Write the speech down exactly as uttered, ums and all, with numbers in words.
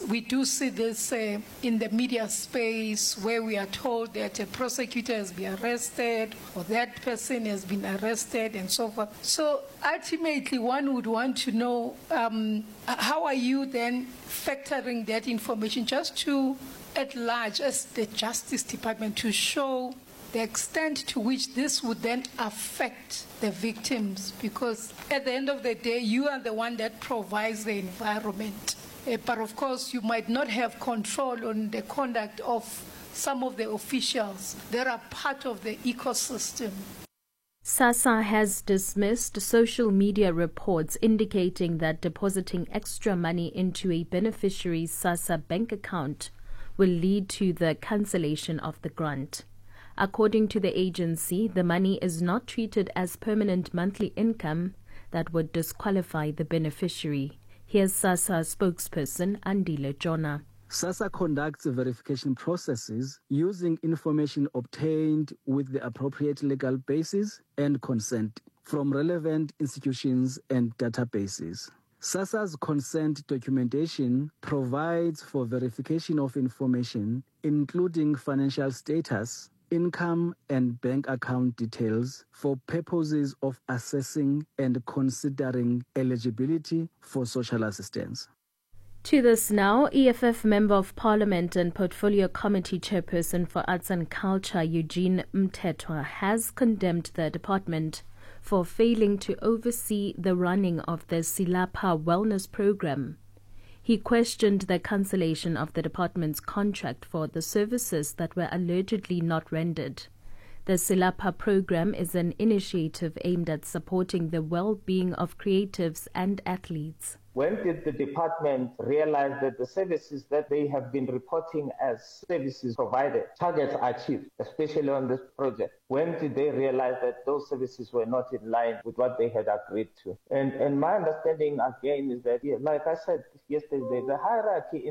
we do see this uh, in the media space where we are told that a prosecutor has been arrested or that person has been arrested and so forth. So ultimately, one would want to know um, how are you then factoring that information just to, at large, as the Justice Department, to show the extent to which this would then affect the victims, because at the end of the day, you are the one that provides the environment. Uh, but of course, you might not have control on the conduct of some of the officials that are part of the ecosystem. SASSA has dismissed social media reports indicating that depositing extra money into a beneficiary's SASSA bank account will lead to the cancellation of the grant. According to the agency, the money is not treated as permanent monthly income that would disqualify the beneficiary. Here's SASSA spokesperson Andile Jona. SASSA conducts verification processes using information obtained with the appropriate legal basis and consent from relevant institutions and databases. SASSA's consent documentation provides for verification of information, including financial status, income and bank account details for purposes of assessing and considering eligibility for social assistance. To this now, E F F Member of Parliament and Portfolio Committee Chairperson for Arts and Culture, Eugene Mthethwa, has condemned the department for failing to oversee the running of the Silapha Wellness Program. He questioned the cancellation of the department's contract for the services that were allegedly not rendered. The Silapha program is an initiative aimed at supporting the well-being of creatives and athletes. When did the department realize that the services that they have been reporting as services provided, targets achieved, especially on this project? When did they realize that those services were not in line with what they had agreed to? And, and my understanding again is that, yeah, like I said yesterday, the hierarchy in